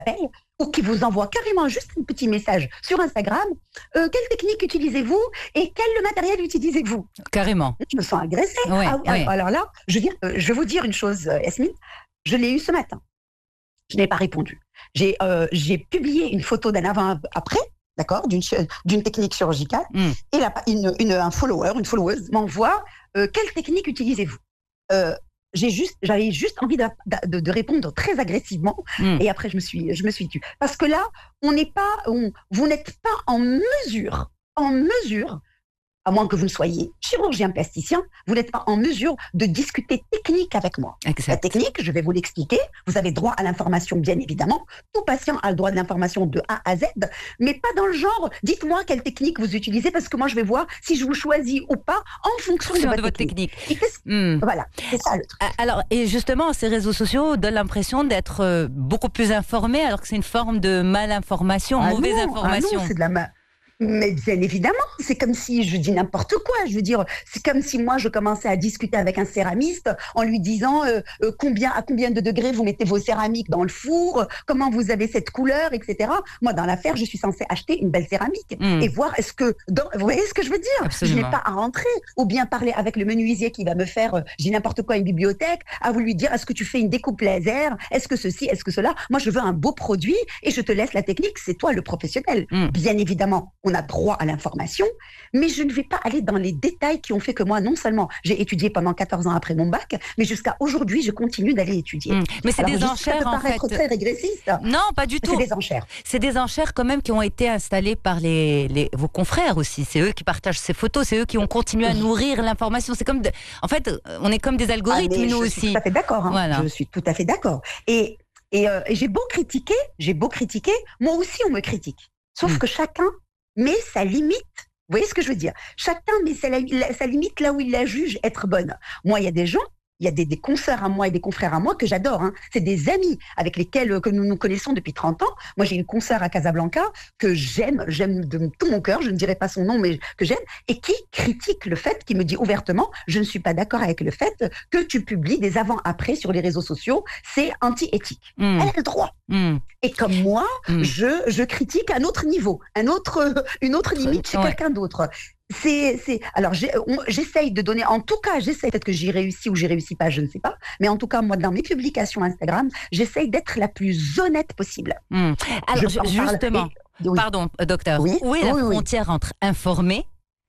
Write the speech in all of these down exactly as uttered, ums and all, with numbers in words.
appelle ou qui vous envoie carrément juste un petit message sur Instagram. Euh, quelle technique utilisez-vous et quel matériel utilisez-vous? Carrément. Je me sens agressée. Ouais, ah, ouais. Alors là, je, veux dire, euh, je vais vous dire une chose, euh, Yasmine. Je l'ai eu ce matin. Je n'ai pas répondu. J'ai euh, j'ai publié une photo d'un avant-après, d'accord, d'une d'une technique chirurgicale, mm. et la, une, une, un follower, une followeuse m'envoie euh, quelle technique utilisez-vous? euh, J'ai juste, j'avais juste envie de, de, de répondre très agressivement, mm. et après je me suis, je me suis tue. Parce que là, on n'est pas, on, vous n'êtes pas en mesure, en mesure. À moins que vous ne soyez chirurgien plasticien, vous n'êtes pas en mesure de discuter technique avec moi. Exact. La technique, je vais vous l'expliquer. Vous avez droit à l'information, bien évidemment. Tout patient a le droit de l'information de A à Z, mais pas dans le genre, dites-moi quelle technique vous utilisez, parce que moi, je vais voir si je vous choisis ou pas en fonction de, de votre, votre technique. technique. Mmh. Voilà, c'est ça le truc. Alors, et justement, ces réseaux sociaux donnent l'impression d'être beaucoup plus informés, alors que c'est une forme de malinformation, ah mauvaise non, information. Ah non, c'est de la mal. Mais bien évidemment, c'est comme si je dis n'importe quoi. Je veux dire, c'est comme si moi je commençais à discuter avec un céramiste en lui disant euh, euh, combien à combien de degrés vous mettez vos céramiques dans le four, comment vous avez cette couleur, et cetera. Moi, dans l'affaire, je suis censée acheter une belle céramique mmh. et voir est-ce que, dans, vous voyez ce que je veux dire? Absolument. Je n'ai pas à rentrer ou bien parler avec le menuisier qui va me faire, euh, je dis n'importe quoi, une bibliothèque, à vous lui dire est-ce que tu fais une découpe laser, est-ce que ceci, est-ce que cela. Moi, je veux un beau produit et je te laisse la technique. C'est toi le professionnel. Mmh. Bien évidemment. On a droit à l'information, mais je ne vais pas aller dans les détails qui ont fait que moi, non seulement j'ai étudié pendant quatorze ans après mon bac, mais jusqu'à aujourd'hui, je continue d'aller étudier. Mmh. Mais c'est Alors, des enchères, en fait. Ça peut paraître très régressiste. Non, pas du tout. C'est des enchères. C'est des enchères quand même qui ont été installées par les, les, vos confrères aussi. C'est eux qui partagent ces photos, c'est eux qui ont continué à nourrir l'information. C'est comme, de... en fait, on est comme des algorithmes, ah, nous je aussi. Je suis tout à fait d'accord. Hein. Voilà. Je suis tout à fait d'accord. Et, et, euh, et j'ai beau critiquer, j'ai beau critiquer, moi aussi on me critique. Sauf mmh. que chacun met sa limite. Vous voyez ce que je veux dire? Chacun met sa, sa limite là où il la juge être bonne. Moi, il y a des gens, il y a des, des consoeurs à moi et des confrères à moi que j'adore. Hein. C'est des amis avec lesquels que nous nous connaissons depuis trente ans. Moi, j'ai une consoeur à Casablanca que j'aime, j'aime de tout mon cœur, je ne dirai pas son nom, mais que j'aime, et qui critique le fait, qui me dit ouvertement, je ne suis pas d'accord avec le fait que tu publies des avant-après sur les réseaux sociaux, c'est anti-éthique. Mmh. Elle a le droit. Mmh. Et comme moi, mmh. je, je critique un autre niveau, un autre, une autre limite chez ouais. quelqu'un d'autre. C'est, c'est, alors, j'ai, on, j'essaye de donner, en tout cas, j'essaie, peut-être que j'y réussis ou j'y réussis pas, je ne sais pas, mais en tout cas, moi, dans mes publications Instagram, j'essaye d'être la plus honnête possible. Mmh. Alors, je, justement, et, oui. pardon, docteur, oui, où est oui, la oui, frontière oui. entre informer,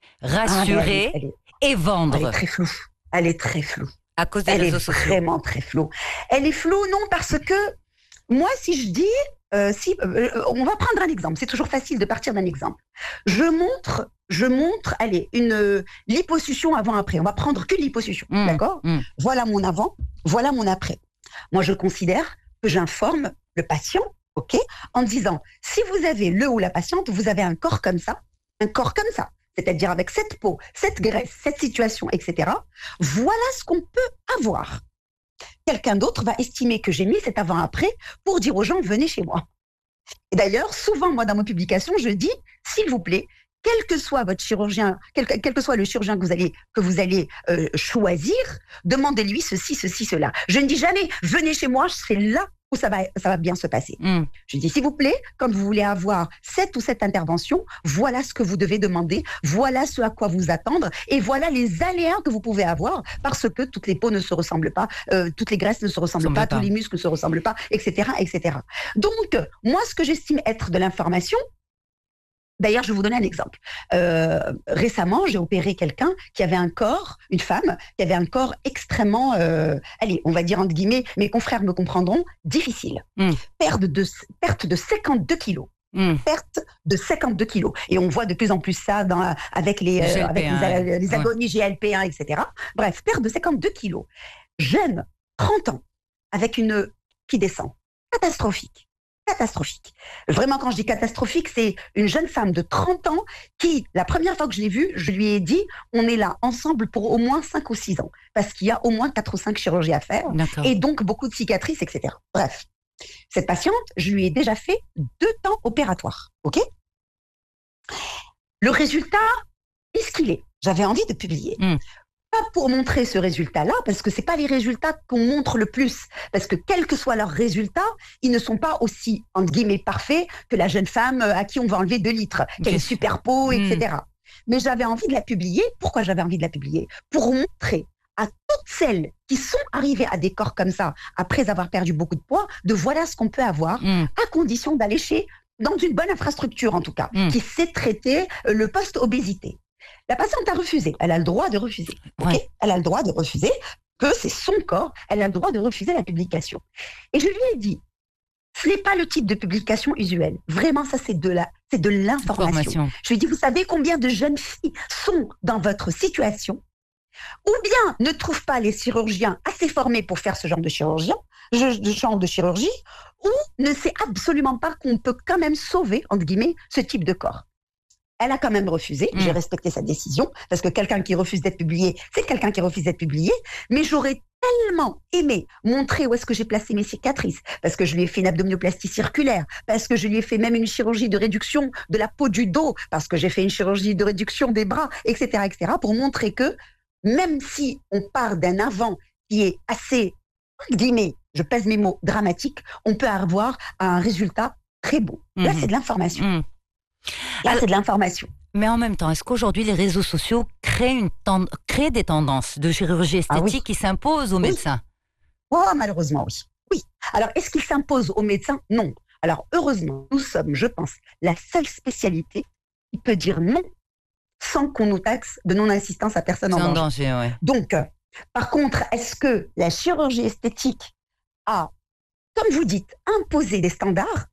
rassurer ah, elle est, elle est, et vendre? Elle est très floue. Elle est très floue. À cause des elle réseaux est sociaux. Vraiment très floue. Elle est floue, non, parce que moi, si je dis, euh, si, euh, on va prendre un exemple. C'est toujours facile de partir d'un exemple. Je montre, je montre, allez, une euh, liposuction avant-après. On va prendre que liposuction, mmh, d'accord mmh. Voilà mon avant, voilà mon après. Moi, je considère que j'informe le patient, ok, en disant, si vous avez le ou la patiente, vous avez un corps comme ça, un corps comme ça, c'est-à-dire avec cette peau, cette graisse, cette situation, et cetera. Voilà ce qu'on peut avoir. Quelqu'un d'autre va estimer que j'ai mis cet avant-après pour dire aux gens, venez chez moi. Et d'ailleurs, souvent, moi, dans mes publications, je dis, s'il vous plaît, quel que soit votre chirurgien, quel, quel que soit le chirurgien que vous allez, que vous allez euh, choisir, demandez-lui ceci, ceci, cela. Je ne dis jamais, venez chez moi, c'est là où ça va, ça va bien se passer. Mm. Je dis, s'il vous plaît, quand vous voulez avoir cette ou cette intervention, voilà ce que vous devez demander, voilà ce à quoi vous attendre, et voilà les aléas que vous pouvez avoir, parce que toutes les peaux ne se ressemblent pas, euh, toutes les graisses ne se ressemblent pas, pas, tous les muscles ne se ressemblent pas, et cetera, et cetera. Donc, moi, ce que j'estime être de l'information, d'ailleurs, je vais vous donner un exemple. Euh, récemment, j'ai opéré quelqu'un qui avait un corps, une femme, qui avait un corps extrêmement, euh, allez, on va dire entre guillemets, mes confrères me comprendront, difficile. Mm. Perte de, perte de cinquante-deux kilos. Mmh. Perte de cinquante-deux kilos. Et on voit de plus en plus ça dans, avec les, euh, avec les, les agonies ouais. G L P un, et cetera. Bref, perte de cinquante-deux kilos. Jeune, trente ans, avec une qui descend. Catastrophique. Catastrophique. Vraiment, quand je dis catastrophique, c'est une jeune femme de trente ans qui, la première fois que je l'ai vue, je lui ai dit, on est là ensemble pour au moins cinq ou six ans. Parce qu'il y a au moins quatre ou cinq chirurgies à faire. D'accord. Et donc beaucoup de cicatrices, et cetera. Bref. Cette patiente, je lui ai déjà fait deux temps opératoires. OK ? Le résultat est ce qu'il est. J'avais envie de publier. Mm. pas pour montrer ce résultat-là, parce que c'est pas les résultats qu'on montre le plus. Parce que quels que soient leurs résultats, ils ne sont pas aussi, entre guillemets, parfaits que la jeune femme à qui on va enlever deux litres, qui a une super peau, et cetera. Mmh. Mais j'avais envie de la publier. Pourquoi j'avais envie de la publier? Pour montrer à toutes celles qui sont arrivées à des corps comme ça, après avoir perdu beaucoup de poids, de voilà ce qu'on peut avoir, mmh. à condition d'aller chez, dans une bonne infrastructure en tout cas, mmh. qui sait traiter le post-obésité. La patiente a refusé. Elle a le droit de refuser. Okay, ouais. Elle a le droit de refuser, que c'est son corps. Elle a le droit de refuser la publication. Et je lui ai dit, ce n'est pas le type de publication usuelle. Vraiment, ça, c'est de la, c'est de l'information. Je lui ai dit, vous savez combien de jeunes filles sont dans votre situation, ou bien ne trouvent pas les chirurgiens assez formés pour faire ce genre de chirurgien, ce genre de chirurgie, ou ne sait absolument pas qu'on peut quand même sauver, entre guillemets, ce type de corps. Elle a quand même refusé, mmh. j'ai respecté sa décision, parce que quelqu'un qui refuse d'être publié, c'est quelqu'un qui refuse d'être publié, mais j'aurais tellement aimé montrer où est-ce que j'ai placé mes cicatrices, parce que je lui ai fait une abdominoplastie circulaire, parce que je lui ai fait même une chirurgie de réduction de la peau du dos, parce que j'ai fait une chirurgie de réduction des bras, et cetera, et cetera, pour montrer que même si on part d'un avant qui est assez, guillemets, je pèse mes mots, dramatique, on peut avoir un résultat très beau. Mmh. Là, c'est de l'information. Mmh. Là, c'est de l'information. Mais en même temps, est-ce qu'aujourd'hui, les réseaux sociaux créent, une tend... créent des tendances de chirurgie esthétique ah oui. qui s'imposent aux oui. médecins? Oh, malheureusement, oui. oui. Alors, est-ce qu'ils s'imposent aux médecins? Non. Alors, heureusement, nous sommes, je pense, la seule spécialité qui peut dire non sans qu'on nous taxe de non-assistance à personne en danger. danger ouais. Donc, euh, par contre, est-ce que la chirurgie esthétique a, comme vous dites, imposé des standards?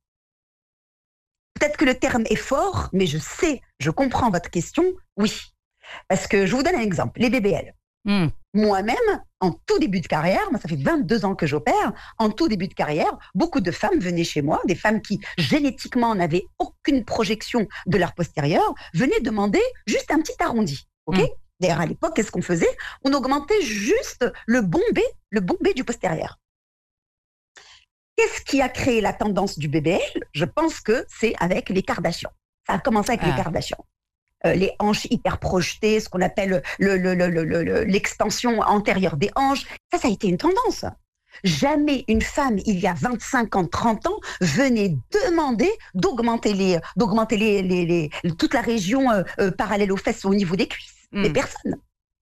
Peut-être que le terme est fort, mais je sais, je comprends votre question, oui. Parce que je vous donne un exemple, les B B L. Mm. Moi-même, en tout début de carrière, moi ça fait vingt-deux ans que j'opère, en tout début de carrière, beaucoup de femmes venaient chez moi, des femmes qui génétiquement n'avaient aucune projection de leur postérieur, venaient demander juste un petit arrondi. Okay mm. D'ailleurs, à l'époque, qu'est-ce qu'on faisait? On augmentait juste le bombé, le bombé du postérieur. Qu'est-ce qui a créé la tendance du B B L? Je pense que c'est avec les Kardashians. Ça a commencé avec ah. les Kardashians. Euh, les hanches hyper projetées, ce qu'on appelle le, le, le, le, le, l'extension antérieure des hanches. Ça, ça a été une tendance. Jamais une femme, il y a vingt-cinq ans, trente ans, venait demander d'augmenter, les, d'augmenter les, les, les, toute la région euh, euh, parallèle aux fesses au niveau des cuisses. Mm. Les personnes.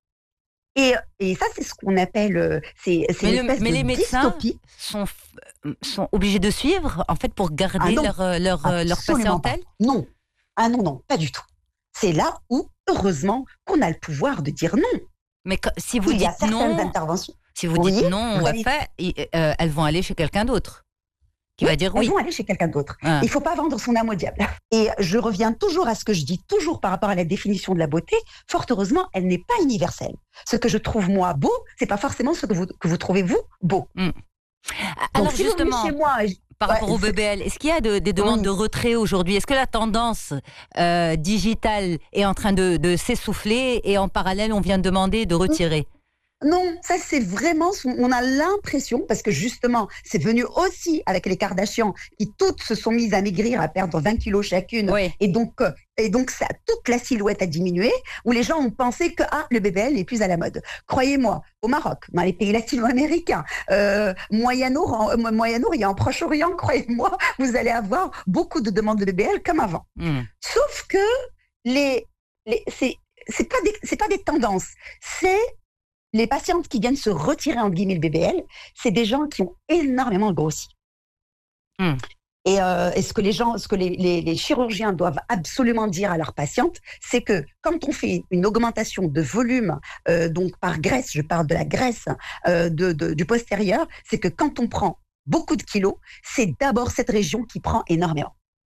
Et, et ça, c'est ce qu'on appelle, c'est, c'est mais une le, espèce mais de les médecins dystopie. Sont, sont obligés de suivre, en fait, pour garder ah non, leur, leur, leur patientèle? Pas. Non, ah non, non, pas du tout. C'est là où, heureusement, qu'on a le pouvoir de dire non. Mais quand, si vous Il dites y a certaines non, interventions. Si vous oui, dites non, ouais, fait, et, euh, elles vont aller chez quelqu'un d'autre. Qui oui, va dire oui. Elles vont aller chez quelqu'un d'autre. Ah. Il ne faut pas vendre son âme au diable. Et je reviens toujours à ce que je dis toujours par rapport à la définition de la beauté. Fort heureusement, elle n'est pas universelle. Ce que je trouve moi beau, c'est pas forcément ce que vous, que vous trouvez vous beau. Mm. Alors donc, justement, si chez moi, par ouais, rapport au B B L, est-ce qu'il y a de, des demandes oui. de retrait aujourd'hui? Est-ce que la tendance euh, digitale est en train de, de s'essouffler et en parallèle, on vient de demander de retirer? Non, ça c'est vraiment, on a l'impression, parce que justement, c'est venu aussi avec les Kardashians, qui toutes se sont mises à maigrir, à perdre vingt kilos chacune, oui. et donc, et donc ça, toute la silhouette a diminué, où les gens ont pensé que ah, le B B L n'est plus à la mode. Croyez-moi, au Maroc, dans les pays latino-américains, euh, Moyen-Orient, Moyen-Orient, Proche-Orient, croyez-moi, vous allez avoir beaucoup de demandes de B B L comme avant. Mm. Sauf que les, les, c'est, c'est pas des, c'est pas des tendances, c'est les patientes qui viennent se retirer entre guillemets le B B L, c'est des gens qui ont énormément grossi. Mm. Et, euh, et ce que les gens, ce que les, les, les chirurgiens doivent absolument dire à leurs patientes, c'est que quand on fait une augmentation de volume, euh, donc par graisse, je parle de la graisse euh, de, de, du postérieur, c'est que quand on prend beaucoup de kilos, c'est d'abord cette région qui prend énormément.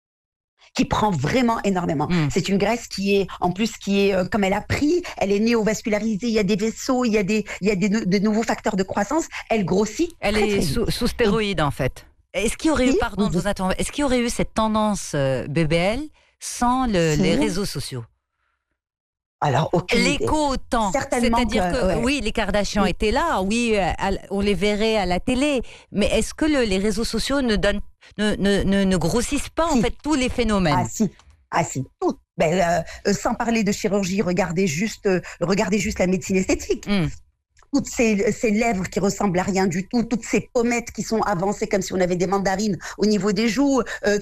qui prend vraiment énormément. Mmh. C'est une graisse qui est, en plus, qui est, euh, comme elle a pris, elle est néovascularisée, il y a des vaisseaux, il y a des, il y a des, de nouveaux facteurs de croissance, elle grossit. Elle très, est très sous, sous stéroïdes, en fait. Est-ce qu'il y aurait eu, pardon, vous attends, est-ce qu'il y aurait eu cette tendance euh, B B L sans le, les réseaux sociaux? Alors, l'écho au temps, c'est-à-dire que, que ouais. oui, les Kardashians oui. étaient là, oui, à, on les verrait à la télé, mais est-ce que le, les réseaux sociaux ne, donnent, ne, ne, ne, ne grossissent pas, si. en fait, tous les phénomènes? Ah si, Ah si, toutes. Ben, euh, sans parler de chirurgie, regardez juste, euh, regardez juste la médecine esthétique. Mm. Toutes ces, ces lèvres qui ressemblent à rien du tout, toutes ces pommettes qui sont avancées comme si on avait des mandarines au niveau des joues, euh,